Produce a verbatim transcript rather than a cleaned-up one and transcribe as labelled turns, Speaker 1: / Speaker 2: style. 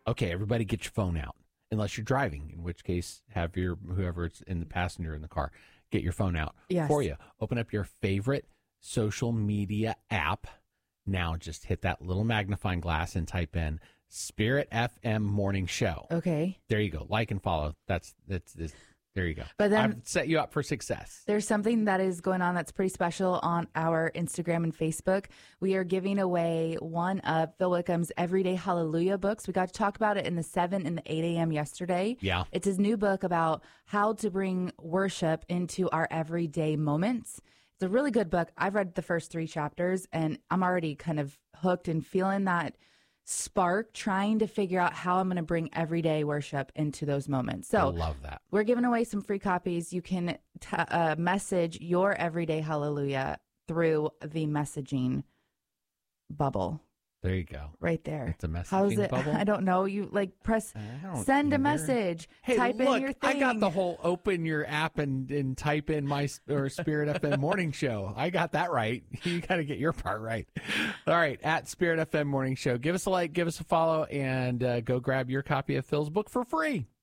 Speaker 1: Okay, everybody get your phone out. Unless you're driving, in which case have your whoever's in the passenger in the car get your phone out
Speaker 2: Yes.
Speaker 1: for you. Open up your favorite social media app. Now just hit that little magnifying glass and type in Spirit F M Morning Show.
Speaker 2: Okay.
Speaker 1: There you go. Like and follow. That's that's this. There you go.
Speaker 2: But then
Speaker 1: I've set you up for success.
Speaker 2: There's something that is going on that's pretty special on our Instagram and Facebook. We are giving away one of Phil Wickham's Everyday Hallelujah books. We got to talk about it in the seven and the eight a.m. yesterday.
Speaker 1: Yeah.
Speaker 2: It's his new book about how to bring worship into our everyday moments. It's a really good book. I've read the first three chapters, and I'm already kind of hooked and feeling that spark, trying to figure out how I'm going to bring everyday worship into those moments. So
Speaker 1: I love that.
Speaker 2: We're giving away some free copies. You can t- uh, message your Everyday Hallelujah through the messaging bubble
Speaker 1: There you go.
Speaker 2: right there.
Speaker 1: It's a messaging
Speaker 2: How's it?
Speaker 1: bubble?
Speaker 2: I don't know. You like press
Speaker 1: I don't
Speaker 2: send a
Speaker 1: either.
Speaker 2: message.
Speaker 1: Hey,
Speaker 2: type
Speaker 1: look,
Speaker 2: in your thing.
Speaker 1: I got the whole open your app and, and type in my or Spirit F M Morning Show. I got that right. You got to get your part right. All right, at Spirit F M Morning Show. Give us a like, give us a follow, and uh, go grab your copy of Phil's book for free.